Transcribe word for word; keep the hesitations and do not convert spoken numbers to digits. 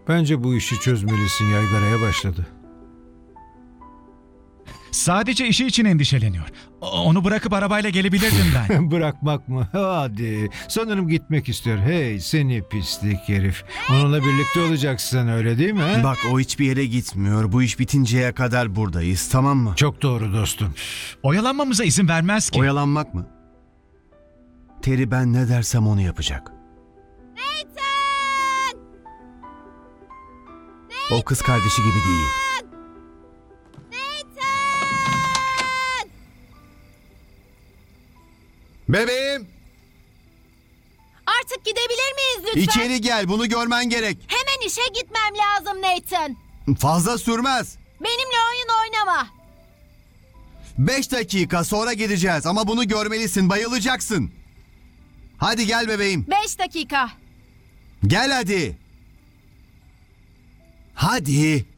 Bence bu işi çözmelisin, yaygaraya başladı. Sadece işi için endişeleniyor. O- Onu bırakıp arabayla gelebilirdim ben. Bırakmak mı? Hadi. Sanırım gitmek istiyor. Hey seni pislik herif. Onunla birlikte olacaksın öyle değil mi? he? Bak o hiçbir yere gitmiyor. Bu iş bitinceye kadar buradayız, tamam mı? Çok doğru dostum. Oyalanmamıza izin vermez ki. Oyalanmak mı? Terry ben ne dersem onu yapacak. O kız kardeşi gibi değil. Bebeğim, Artık gidebilir miyiz lütfen? içeri gel. Bunu görmen gerek. Hemen işe gitmem lazım Nathan. Fazla sürmez. Benimle oyun oynama. Beş dakika sonra gideceğiz ama bunu görmelisin. Bayılacaksın. Hadi gel bebeğim. Beş dakika. Gel hadi. Hadi.